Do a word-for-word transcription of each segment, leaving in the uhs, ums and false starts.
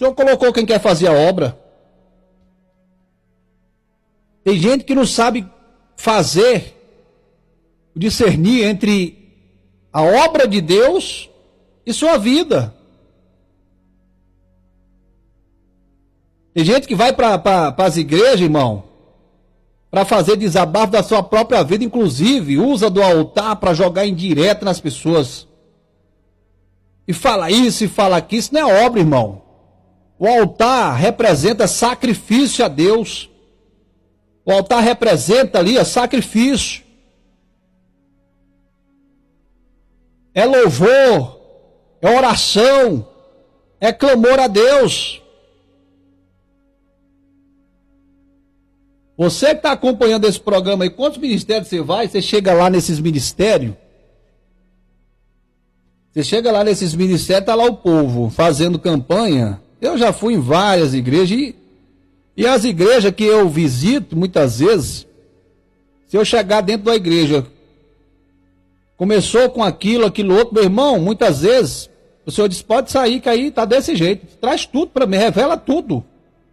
Senhor colocou quem quer fazer a obra. Tem gente que não sabe fazer, discernir entre a obra de Deus e sua vida. Tem gente que vai para pra, as igrejas, irmão, para fazer desabafo da sua própria vida, inclusive usa do altar para jogar indireta nas pessoas. E fala isso e fala aquilo, isso não é obra, irmão. O altar representa sacrifício a Deus. O altar representa ali a sacrifício. É louvor, é oração, é clamor a Deus. Você que está acompanhando esse programa aí, quantos ministérios você vai? Você chega lá nesses ministérios. Você chega lá nesses ministérios, está lá o povo fazendo campanha. Eu já fui em várias igrejas e, e as igrejas que eu visito, muitas vezes, se eu chegar dentro da igreja, começou com aquilo, aquilo outro, meu irmão, muitas vezes, o senhor diz, pode sair, que aí está desse jeito. Traz tudo para mim, revela tudo.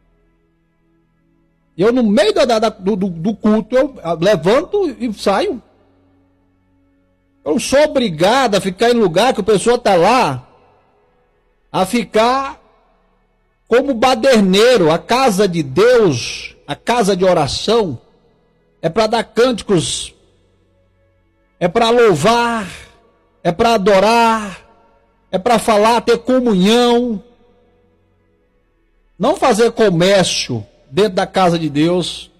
Eu, no meio da, da, do, do culto, eu levanto e saio. Eu não sou obrigado a ficar em lugar que a pessoa está lá, a ficar como baderneiro. A casa de Deus, a casa de oração, é para dar cânticos, é para louvar, é para adorar, é para falar, ter comunhão. Não fazer comércio dentro da casa de Deus.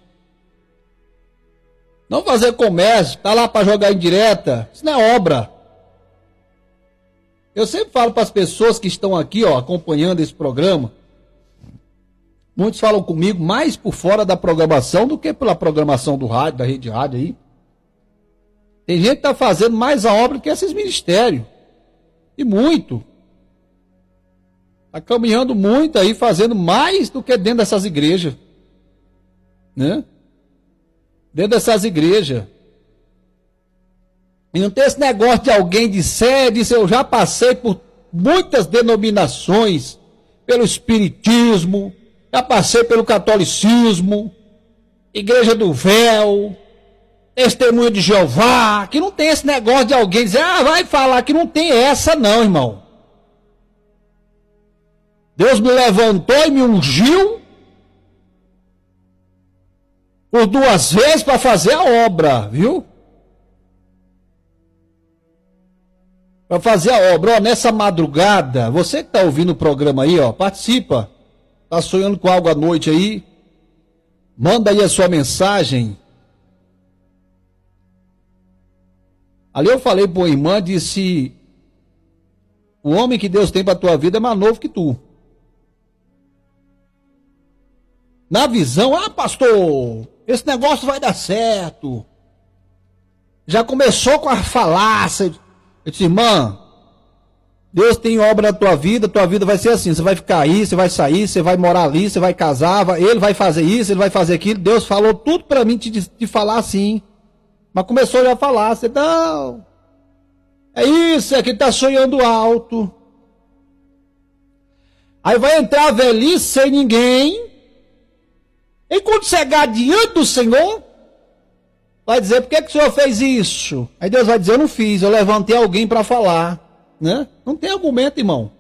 Não fazer comércio, tá lá para jogar indireta. Isso não é obra. Eu sempre falo para as pessoas que estão aqui, ó, acompanhando esse programa. Muitos falam comigo mais por fora da programação do que pela programação do rádio, da rede rádio aí. Tem gente que está fazendo mais a obra que esses ministérios. E muito. Está caminhando muito aí, fazendo mais do que dentro dessas igrejas. Né? Dentro dessas igrejas. E não tem esse negócio de alguém disser, disse, eu já passei por muitas denominações, pelo espiritismo, já passei pelo catolicismo, igreja do véu, testemunho de Jeová, que não tem esse negócio de alguém dizer, ah, vai falar que não tem essa não, irmão. Deus me levantou e me ungiu por duas vezes para fazer a obra, viu? Para fazer a obra, ó, nessa madrugada, você que está ouvindo o programa aí, ó, participa. Está sonhando com algo à noite aí? Manda aí a sua mensagem. Ali eu falei para uma irmã, disse, o homem que Deus tem para a tua vida é mais novo que tu. Na visão, ah, pastor, esse negócio vai dar certo. Já começou com a falácia. Eu disse, irmã, Deus tem obra na tua vida, tua vida vai ser assim, você vai ficar aí, você vai sair, você vai morar ali, você vai casar, ele vai fazer isso, ele vai fazer aquilo. Deus falou tudo para mim te, te falar assim. Mas começou já a falar, você, não, é isso, é que está sonhando alto. Aí vai entrar a velhice sem ninguém. E quando chegar diante do Senhor, vai dizer, por que, que o Senhor fez isso? Aí Deus vai dizer, eu não fiz, eu levantei alguém para falar. Né? Não tem argumento, irmão.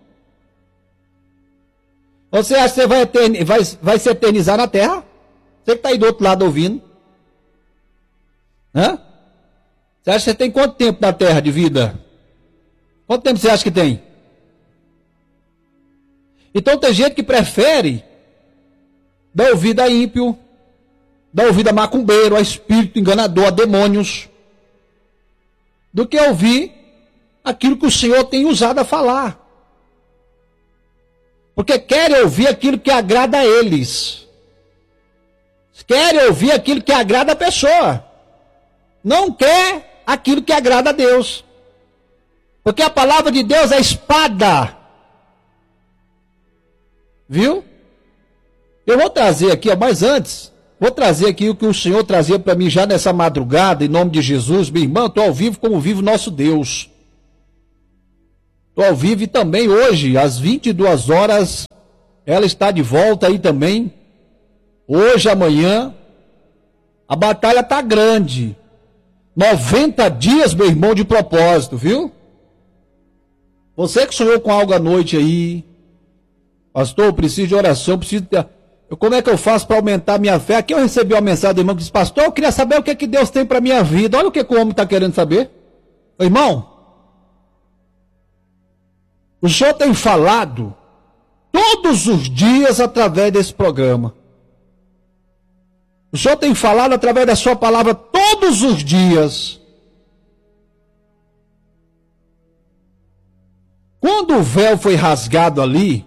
Você acha que você vai, etern... vai, vai se eternizar na terra? Você que está aí do outro lado ouvindo. Né? Você acha que você tem quanto tempo na terra de vida? Quanto tempo você acha que tem? Então tem gente que prefere dar ouvido a ímpio, dar ouvido a macumbeiro, a espírito enganador, a demônios, do que ouvir aquilo que o Senhor tem usado a falar. Porque querem ouvir aquilo que agrada a eles. Querem ouvir aquilo que agrada a pessoa. Não quer aquilo que agrada a Deus. Porque a palavra de Deus é espada. Viu? Eu vou trazer aqui, ó, mas antes, vou trazer aqui o que o Senhor trazia para mim já nessa madrugada, em nome de Jesus. Minha irmã, estou ao vivo como vive o nosso Deus. Estou ao vivo e também hoje, às vinte e duas horas, ela está de volta aí também, hoje, amanhã. A batalha está grande, noventa dias, meu irmão, de propósito, viu? Você que sonhou com algo à noite aí, pastor, eu preciso de oração, preciso de... Eu, como é que eu faço para aumentar a minha fé? Aqui eu recebi uma mensagem do irmão que disse, pastor, eu queria saber o que, é que Deus tem para a minha vida. Olha o que, que o homem está querendo saber. Ô, irmão, o senhor tem falado todos os dias através desse programa. O senhor tem falado através da sua palavra todos os dias. Quando o véu foi rasgado ali,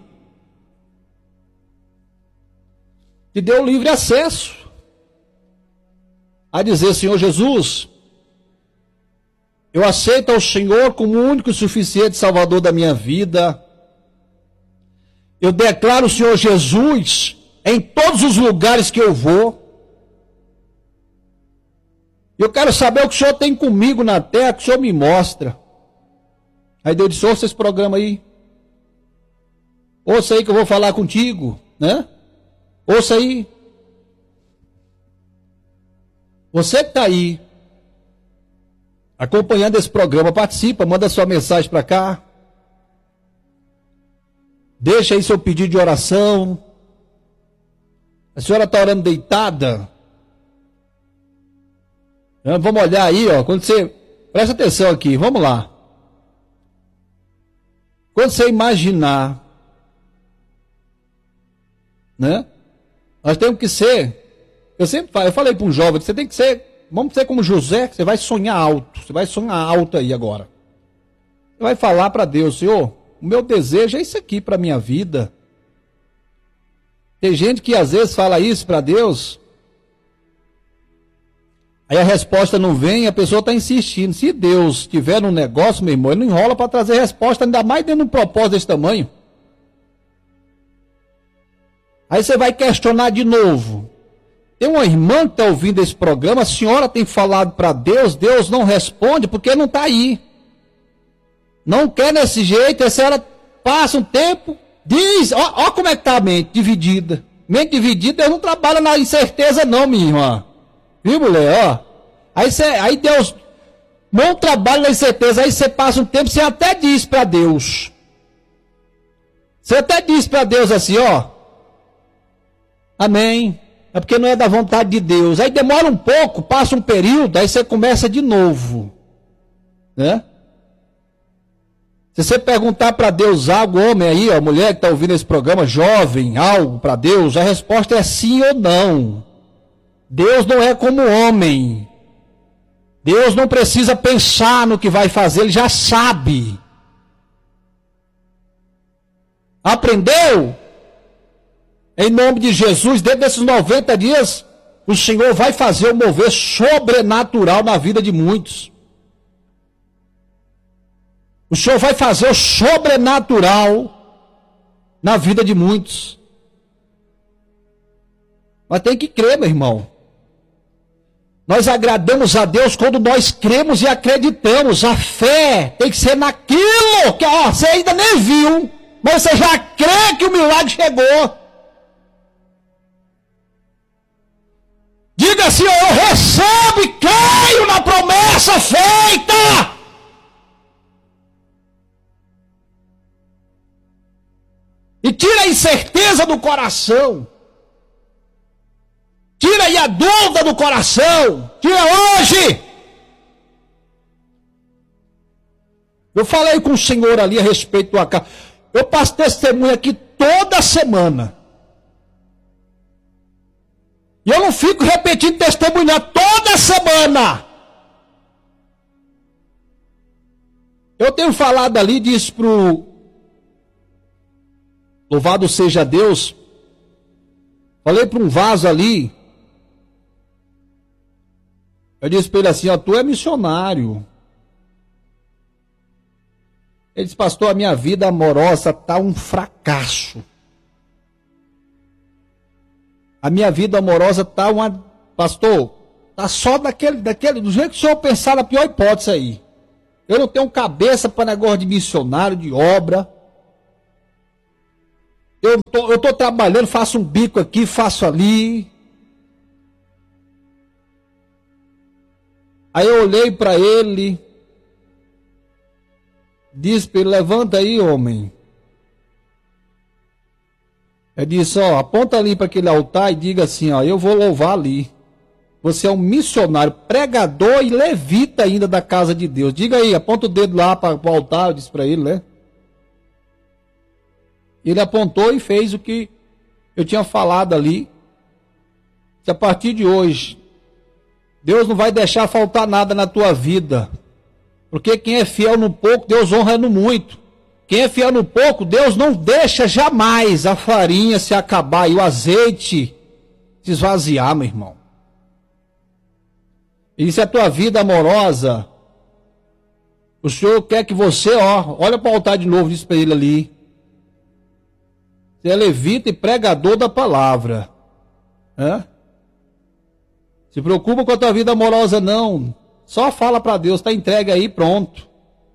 te deu livre acesso a dizer, Senhor Jesus, eu aceito ao Senhor como o único e suficiente Salvador da minha vida. Eu declaro o Senhor Jesus em todos os lugares que eu vou. Eu quero saber o que o Senhor tem comigo na terra, que o Senhor me mostra. Aí Deus disse, ouça esse programa aí. Ouça aí que eu vou falar contigo, né? Ouça aí. Você que está aí, acompanhando esse programa, participa, manda sua mensagem para cá. Deixa aí seu pedido de oração. A senhora está orando deitada? Vamos olhar aí, ó. Quando você... Presta atenção aqui, vamos lá. Quando você imaginar, né? Nós temos que ser... Eu sempre falo, eu falei para um jovem, você tem que ser... Vamos ser como José, você vai sonhar alto. Você vai sonhar alto aí agora. Você vai falar para Deus, Senhor, o meu desejo é isso aqui para a minha vida. Tem gente que às vezes fala isso para Deus... Aí a resposta não vem e a pessoa está insistindo. Se Deus tiver um negócio, meu irmão, ele não enrola para trazer resposta, ainda mais dentro de um propósito desse tamanho. Aí você vai questionar de novo. Tem uma irmã que está ouvindo esse programa, a senhora tem falado para Deus, Deus não responde porque não está aí. Não quer desse jeito, a senhora passa um tempo, diz, ó, ó como é que está a mente dividida. Mente dividida, Deus não trabalha na incerteza não, minha irmã. Viu, mulher? Ó. Aí, cê, aí Deus não trabalha na incerteza. Aí você passa um tempo, você até diz para Deus. Você até diz para Deus assim, ó. Amém. É porque não é da vontade de Deus. Aí demora um pouco, passa um período, aí você começa de novo. Né? Se você perguntar para Deus algo, homem aí, ó, mulher que está ouvindo esse programa, jovem, algo para Deus, a resposta é sim ou não. Deus não é como homem. Deus não precisa pensar no que vai fazer, Ele já sabe. Aprendeu? Em nome de Jesus, dentro desses noventa dias, o Senhor vai fazer um mover sobrenatural na vida de muitos. O Senhor vai fazer o sobrenatural na vida de muitos. Mas tem que crer, meu irmão. Nós agradamos a Deus quando nós cremos e acreditamos. A fé tem que ser naquilo que ó, você ainda nem viu, mas você já crê que o milagre chegou. Diga assim, eu recebo e creio na promessa feita. E tira a incerteza do coração. Tira aí a dúvida do coração. Tira hoje. Eu falei com o Senhor ali a respeito do acaso. Eu passo testemunho aqui toda semana. E eu não fico repetindo testemunho toda semana. Eu tenho falado ali, disse pro louvado seja Deus. Falei para um vaso ali. Eu disse para ele assim, ó, tu é missionário. Ele disse, pastor, a minha vida amorosa está um fracasso. A minha vida amorosa está uma... Pastor, está só daquele, daquele, do jeito que o senhor pensar na pior hipótese aí. Eu não tenho cabeça para negócio de missionário, de obra. Eu tô, eu tô trabalhando, faço um bico aqui, faço ali. Aí eu olhei para ele, disse para ele, levanta aí, homem. Eu disse, ó, aponta ali para aquele altar e diga assim, ó, eu vou louvar ali. Você é um missionário, pregador e levita ainda da casa de Deus. Diga aí, aponta o dedo lá para o altar, eu disse para ele, né? Ele apontou e fez o que eu tinha falado ali. Que a partir de hoje, Deus não vai deixar faltar nada na tua vida. Porque quem é fiel no pouco, Deus honra no muito. Quem é fiel no pouco, Deus não deixa jamais a farinha se acabar e o azeite se esvaziar, meu irmão. E se a tua vida amorosa, o Senhor quer que você, ó, olha para o altar de novo, diz para ele ali. Você é levita e pregador da palavra. É? Se preocupa com a tua vida amorosa, não. Só fala para Deus, está entregue aí, pronto.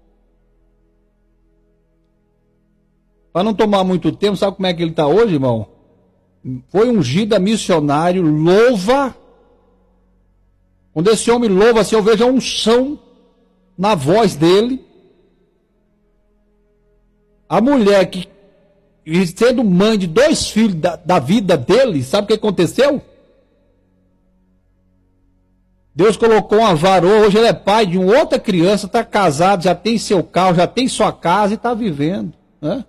Para não tomar muito tempo, sabe como é que ele está hoje, irmão? Foi ungido a missionário, louva. Quando esse homem louva, assim, eu vejo a unção na voz dele. A mulher que, sendo mãe de dois filhos da, da vida dele, sabe o que aconteceu? Deus colocou uma varoa, hoje ele é pai de uma outra criança, está casado, já tem seu carro, já tem sua casa e está vivendo. Né?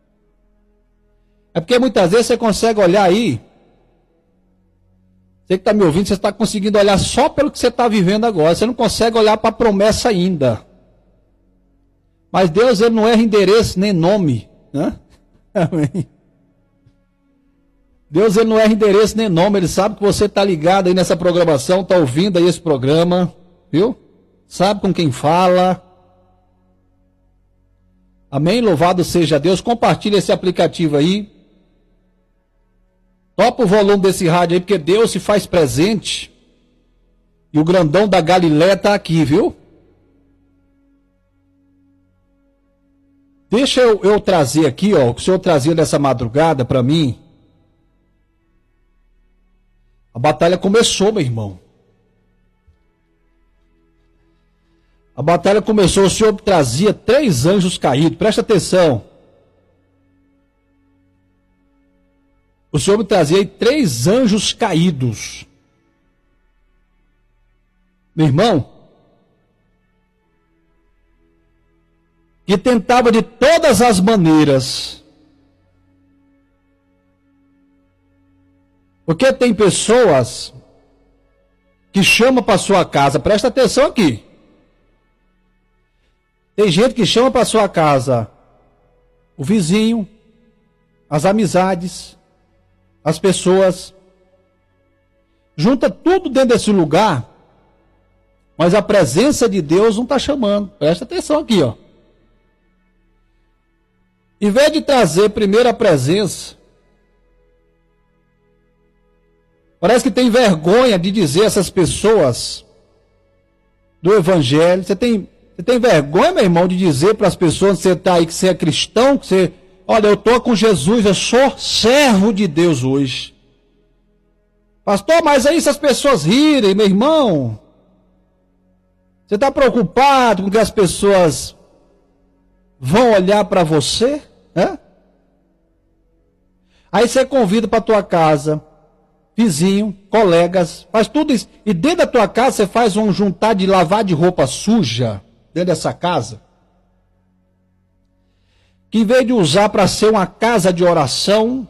É porque muitas vezes você consegue olhar aí, você que está me ouvindo, você está conseguindo olhar só pelo que você está vivendo agora. Você não consegue olhar para a promessa ainda. Mas Deus, ele não erra endereço nem nome. Né? Amém. Deus, ele não erra endereço nem nome. Ele sabe que você está ligado aí nessa programação, está ouvindo aí esse programa. Viu? Sabe com quem fala. Amém? Louvado seja Deus. Compartilha esse aplicativo aí. Topa o volume desse rádio aí, porque Deus se faz presente. E o grandão da Galileia está aqui, viu? Deixa eu, eu trazer aqui, ó, o que o Senhor trazia nessa madrugada para mim. A batalha começou, meu irmão. A batalha começou, o Senhor trazia três anjos caídos. Presta atenção. O Senhor me trazia aí três anjos caídos. Meu irmão, que tentava de todas as maneiras. Porque tem pessoas que chamam para sua casa, presta atenção aqui. Tem gente que chama para sua casa o vizinho, as amizades, as pessoas, junta tudo dentro desse lugar, mas a presença de Deus não está chamando. Presta atenção aqui, ó. Em vez de trazer primeiro a presença, parece que tem vergonha de dizer a essas pessoas do evangelho. Você tem, você tem vergonha, meu irmão, de dizer para as pessoas que você está aí, que você é cristão, que você... Olha, eu estou com Jesus, eu sou servo de Deus hoje. Pastor, mas aí se as pessoas rirem, meu irmão, você está preocupado com que as pessoas vão olhar para você? Né? Aí você convida para a tua casa, vizinho, colegas, faz tudo isso. E dentro da tua casa você faz um juntar de lavar de roupa suja, dentro dessa casa. Que em vez de usar para ser uma casa de oração,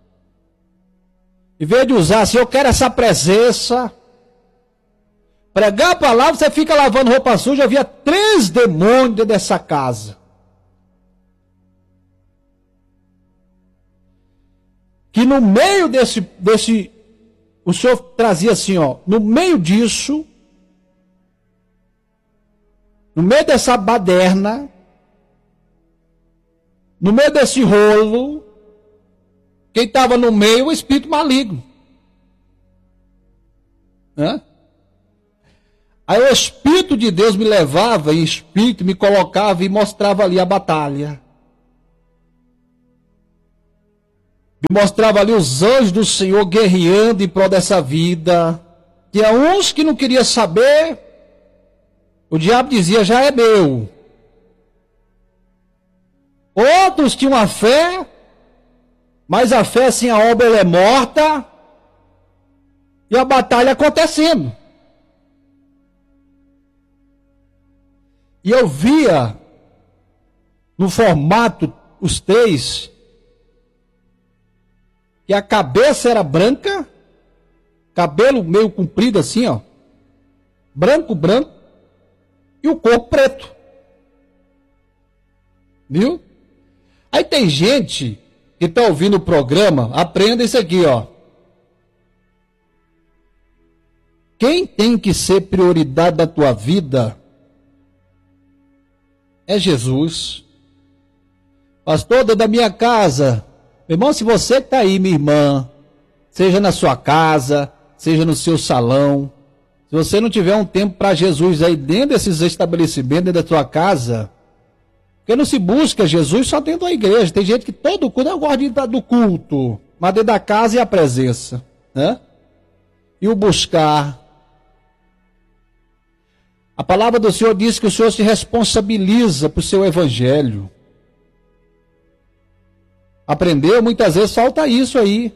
em vez de usar assim, eu quero essa presença, pregar a palavra, você fica lavando roupa suja. Havia três demônios dentro dessa casa. Que no meio desse, desse, o Senhor trazia assim, ó, no meio disso, no meio dessa baderna, no meio desse rolo, quem estava no meio, o espírito maligno. Hã? Aí o Espírito de Deus me levava em espírito, me colocava e mostrava ali a batalha. Me mostrava ali os anjos do Senhor guerreando em prol dessa vida. Tinha uns que não queriam saber. O diabo dizia, já é meu. Outros tinham a fé, mas a fé sem a obra ela é morta. E a batalha acontecendo. E eu via, no formato, os três, que a cabeça era branca, cabelo meio comprido assim, ó, branco, branco, e o corpo preto. Viu? Aí tem gente que está ouvindo o programa, aprenda isso aqui, ó. Quem tem que ser prioridade da tua vida é Jesus. Pastor, dentro da minha casa, meu irmão, se você que está aí, minha irmã, seja na sua casa, seja no seu salão, se você não tiver um tempo para Jesus aí dentro desses estabelecimentos, dentro da sua casa, porque não se busca Jesus só dentro da igreja. Tem gente que todo culto, eu gosto de ir do culto, mas dentro da casa e a presença, né? E o buscar. A palavra do Senhor diz que o Senhor se responsabiliza por seu evangelho. Aprendeu? Muitas vezes falta isso aí.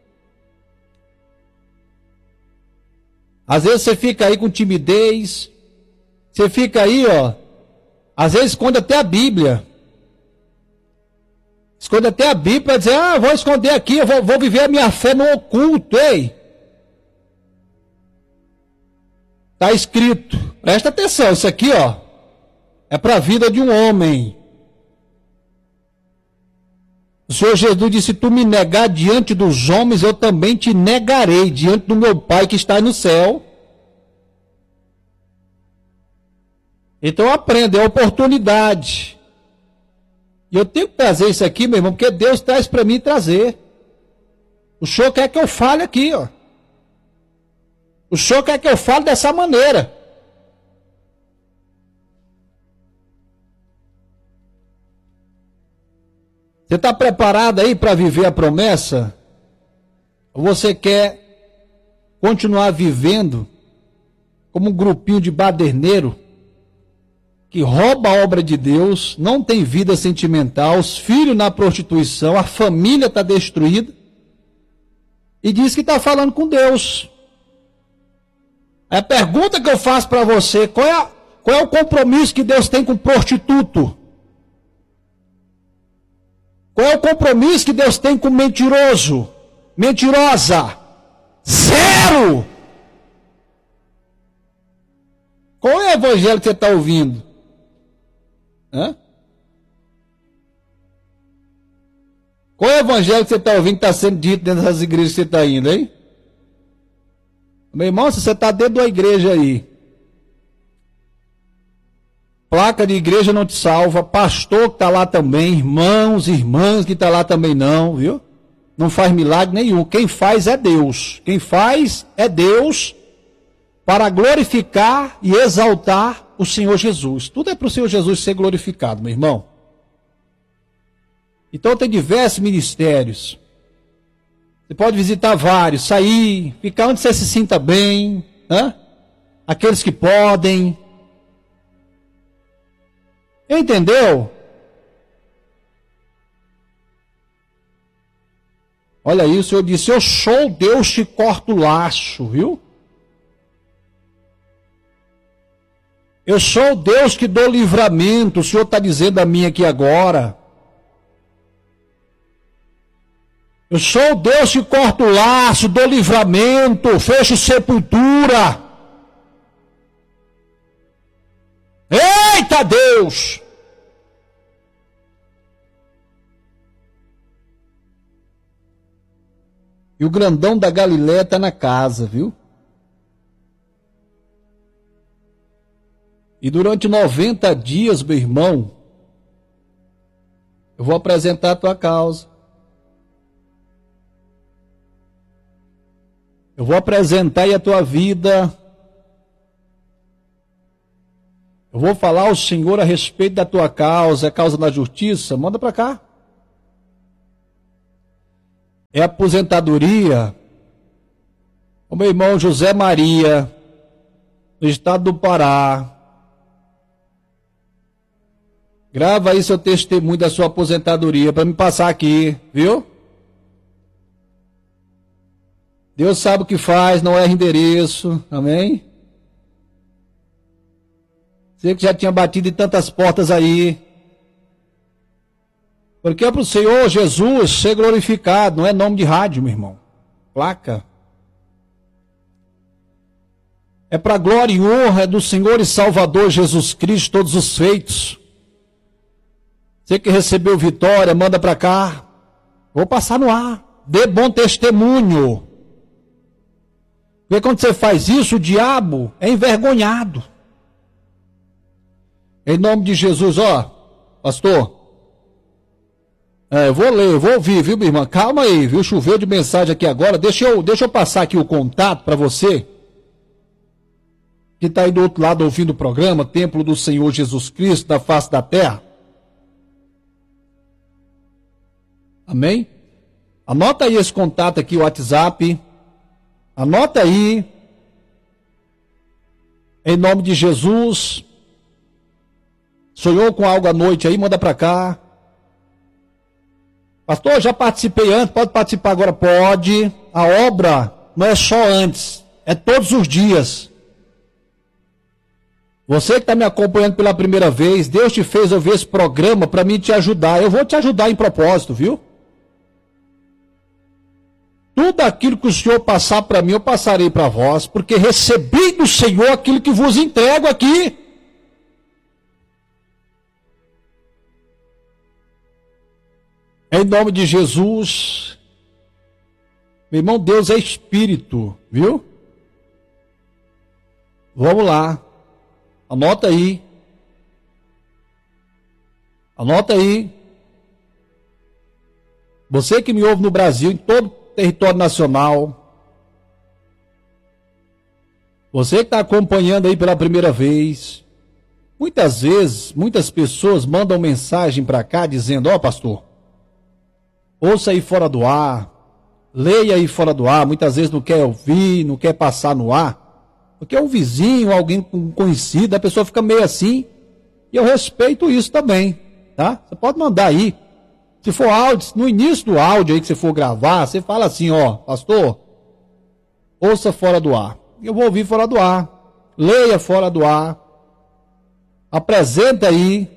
Às vezes você fica aí com timidez. Você fica aí, ó. Às vezes esconde até a Bíblia. Esconde até a Bíblia para dizer, ah, vou esconder aqui, eu vou, vou viver a minha fé no oculto, ei. Está escrito, presta atenção, isso aqui, ó, é para a vida de um homem. O Senhor Jesus disse, se tu me negar diante dos homens, eu também te negarei diante do meu Pai que está no céu. Então aprenda, é oportunidade. E eu tenho que trazer isso aqui, meu irmão, porque Deus traz para mim trazer. O Senhor quer que eu fale aqui, ó. O Senhor quer que eu fale dessa maneira. Você está preparado aí para viver a promessa? Ou você quer continuar vivendo como um grupinho de baderneiro que rouba a obra de Deus, não tem vida sentimental, os filhos na prostituição, a família está destruída e diz que está falando com Deus? A pergunta que eu faço para você, qual é, a, qual é o compromisso que Deus tem com o prostituto? Qual é o compromisso que Deus tem com o mentiroso? Mentirosa? Zero! Qual é o evangelho que você está ouvindo? Hã? Qual é o evangelho que você está ouvindo que está sendo dito dentro dessas igrejas que você está indo, hein? Meu irmão, se você está dentro da igreja aí, placa de igreja não te salva, pastor que está lá também, irmãos, irmãs que está lá também não, viu? Não faz milagre nenhum. Quem faz é Deus. Quem faz é Deus para glorificar e exaltar o Senhor Jesus. Tudo é para o Senhor Jesus ser glorificado, meu irmão. Então tem diversos ministérios. Você pode visitar vários, sair, ficar onde você se sinta bem, né? Aqueles que podem. Entendeu? Olha aí, o Senhor disse, eu sou Deus que corta o laço, viu? Eu sou Deus que dou livramento, o Senhor está dizendo a mim aqui agora. Eu sou Deus que corta o laço, dou livramento, fecho sepultura. Eita Deus! E o grandão da Galileia está na casa, viu? E durante noventa dias, meu irmão, eu vou apresentar a tua causa. Eu vou apresentar aí a tua vida. Eu vou falar ao Senhor a respeito da tua causa, a causa da justiça. Manda para cá. É aposentadoria. O meu irmão José Maria, no estado do Pará. Grava aí seu testemunho da sua aposentadoria para me passar aqui, viu? Deus sabe o que faz, não erra endereço, amém? Você que já tinha batido em tantas portas aí. Porque é para o Senhor Jesus ser glorificado, não é nome de rádio, meu irmão. Placa. É para a glória e honra do Senhor e Salvador Jesus Cristo, todos os feitos. Você que recebeu vitória, manda para cá. Vou passar no ar. Dê bom testemunho. Porque quando você faz isso, o diabo é envergonhado. Em nome de Jesus, ó, pastor. É, eu vou ler, eu vou ouvir, viu, minha irmã? Calma aí, viu? Choveu de mensagem aqui agora. Deixa eu, deixa eu passar aqui o contato para você, que está aí do outro lado ouvindo o programa, Templo do Senhor Jesus Cristo, da face da terra. Amém? Anota aí esse contato aqui, o WhatsApp. Anota aí. Em nome de Jesus. Sonhou com algo à noite aí? Manda para cá. Pastor, já participei antes, pode participar agora? Pode. A obra não é só antes, é todos os dias. Você que está me acompanhando pela primeira vez, Deus te fez ouvir esse programa para mim te ajudar. Eu vou te ajudar em propósito, viu? Tudo aquilo que o Senhor passar para mim, eu passarei para vós, porque recebi do Senhor aquilo que vos entrego aqui. Em nome de Jesus. Meu irmão, Deus é Espírito, viu? Vamos lá. Anota aí. Anota aí. Você que me ouve no Brasil, em todo o território nacional. Você que está acompanhando aí pela primeira vez. Muitas vezes, muitas pessoas mandam mensagem para cá dizendo, ó oh, pastor, ouça aí fora do ar, leia aí fora do ar, muitas vezes não quer ouvir, não quer passar no ar, porque é um vizinho, alguém conhecido, a pessoa fica meio assim, e eu respeito isso também, tá? Você pode mandar aí, se for áudio, no início do áudio aí que você for gravar, você fala assim, ó, pastor, ouça fora do ar, eu vou ouvir fora do ar, leia fora do ar, apresenta aí.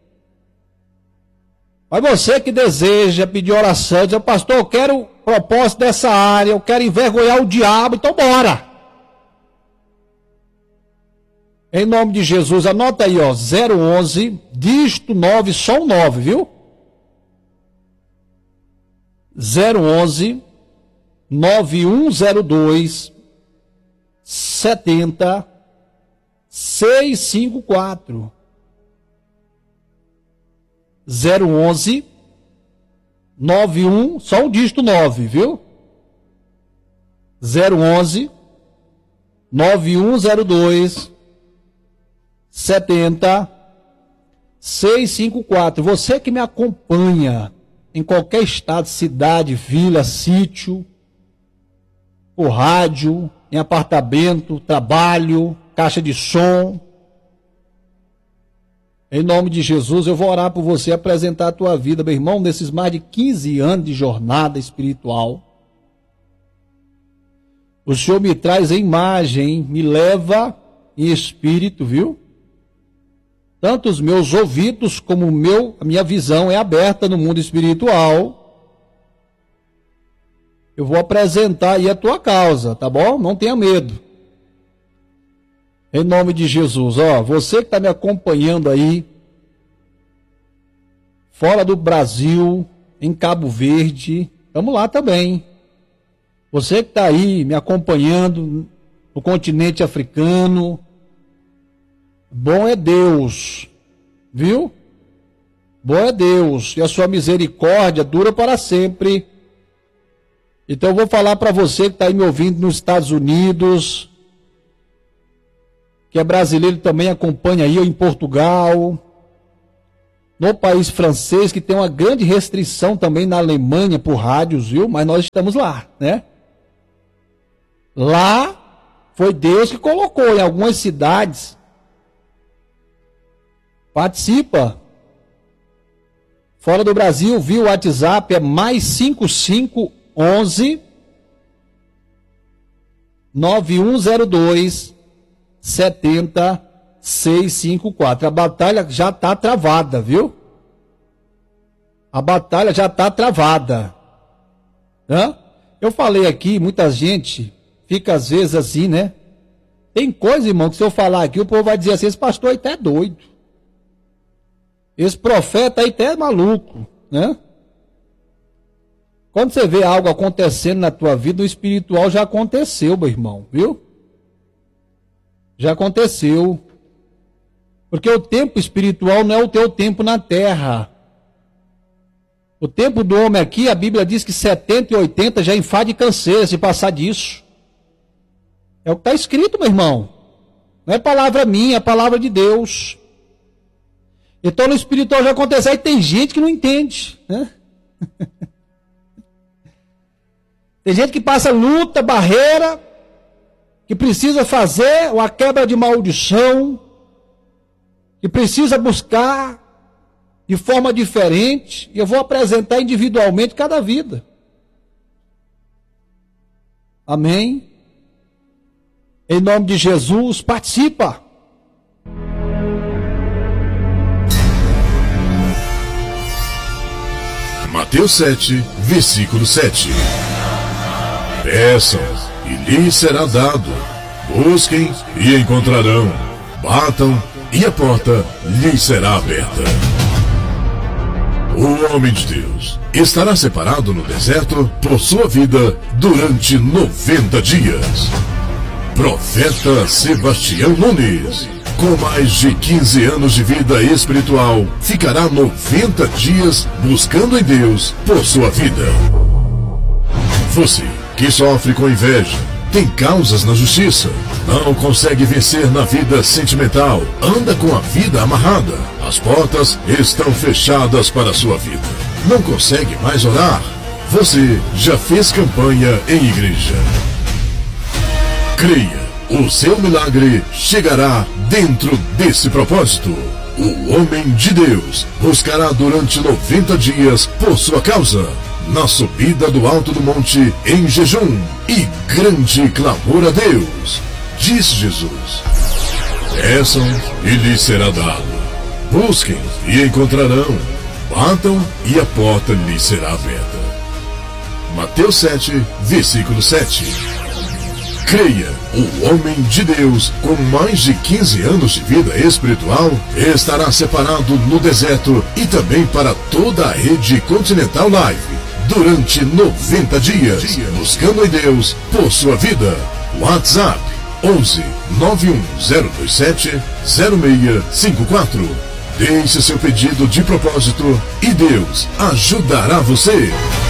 Mas você que deseja pedir oração, diz, pastor, eu quero propósito dessa área, eu quero envergonhar o diabo, então bora. Em nome de Jesus, anota aí, ó, zero onze, dígito nove, só um nove, viu? zero onze, nove um zero dois, setenta, seiscentos e cinquenta e quatro. zero onze, nove um, só o dígito nove, viu? zero onze, nove um zero dois, setenta, seiscentos e cinquenta e quatro. Você que me acompanha em qualquer estado, cidade, vila, sítio, por rádio, em apartamento, trabalho, caixa de som. Em nome de Jesus, eu vou orar por você, apresentar a tua vida, meu irmão, nesses mais de quinze anos de jornada espiritual. O Senhor me traz em imagem, me leva em espírito, viu? Tanto os meus ouvidos como o meu, a minha visão é aberta no mundo espiritual. Eu vou apresentar aí a tua causa, tá bom? Não tenha medo. Em nome de Jesus, ó, você que está me acompanhando aí, fora do Brasil, em Cabo Verde, vamos lá também. Você que está aí me acompanhando no continente africano, bom é Deus, viu? Bom é Deus, e a sua misericórdia dura para sempre. Então eu vou falar para você que está aí me ouvindo nos Estados Unidos, que é brasileiro também, acompanha aí, ou em Portugal, no país francês, que tem uma grande restrição também na Alemanha por rádios, viu? Mas nós estamos lá, né? Lá foi Deus que colocou em algumas cidades. Participa. Fora do Brasil, viu? O WhatsApp é mais cinco cinco onze nove um zero dois sete zero seis cinco quatro. A batalha já está travada, viu? A batalha já está travada. Hã? Eu falei aqui, muita gente fica às vezes assim, né? Tem coisa, irmão, que se eu falar aqui, o povo vai dizer assim, esse pastor aí até é doido. Esse profeta aí até é maluco, né? Quando você vê algo acontecendo na tua vida, o espiritual já aconteceu, meu irmão, viu? Já aconteceu. Porque o tempo espiritual não é o teu tempo na terra. O tempo do homem aqui, a Bíblia diz que setenta e oitenta já enfade e canseira se passar disso. É o que está escrito, meu irmão. Não é palavra minha, é palavra de Deus. Então no espiritual já aconteceu. Aí tem gente que não entende, né? Tem gente que passa luta, barreira, que precisa fazer uma quebra de maldição, que precisa buscar de forma diferente, e eu vou apresentar individualmente cada vida. Amém? Em nome de Jesus, participa. Mateus sete, versículo sete. Peçam, e lhes será dado. Busquem, e encontrarão. Batam, e a porta lhes será aberta. O homem de Deus estará separado no deserto por sua vida durante noventa dias. Profeta Sebastião Nunes, com mais de quinze anos de vida espiritual, ficará noventa dias buscando em Deus por sua vida. Você que sofre com inveja, tem causas na justiça, não consegue vencer na vida sentimental, anda com a vida amarrada, as portas estão fechadas para a sua vida, não consegue mais orar, você já fez campanha em igreja. Creia, o seu milagre chegará dentro desse propósito. O homem de Deus buscará durante noventa dias por sua causa, na subida do alto do monte, em jejum e grande clamor a Deus. Disse Jesus: peçam e lhes será dado. Busquem e encontrarão. Batam e a porta lhes será aberta. Mateus sete, versículo sete. Creia, o homem de Deus, com mais de quinze anos de vida espiritual, estará separado no deserto e também para toda a rede Continental Live, durante noventa dias, buscando em Deus por sua vida. WhatsApp onze nove um zero dois sete zero seis cinco quatro. Deixe seu pedido de propósito e Deus ajudará você.